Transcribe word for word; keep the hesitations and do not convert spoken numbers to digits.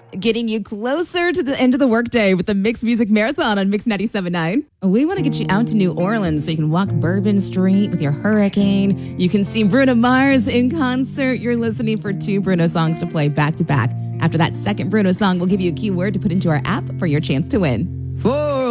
Getting you closer to the end of the workday with the Mix Music Marathon on Mix ninety-seven point nine. We want to get you out to New Orleans so you can walk Bourbon Street with your hurricane. You can see Bruno Mars in concert. You're listening for two Bruno songs to play back to back. After that second Bruno song, we'll give you a keyword to put into our app for your chance to win. For